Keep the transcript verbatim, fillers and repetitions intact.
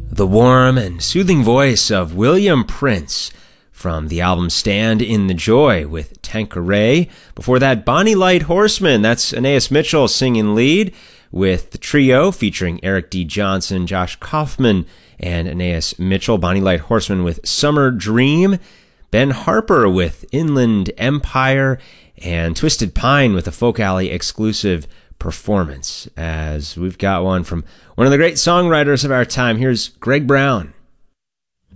The warm and soothing voice of William Prince from the album Stand in the Joy with Tanqueray. Before that, Bonnie Light Horseman, that's Anais Mitchell singing lead with the trio featuring Eric D. Johnson, Josh Kaufman, and Anais Mitchell. Bonnie Light Horseman with Summer Dream. Ben Harper with Inland Empire, and Twisted Pine with a Folk Alley exclusive performance, as we've got one from one of the great songwriters of our time. Here's Greg Brown.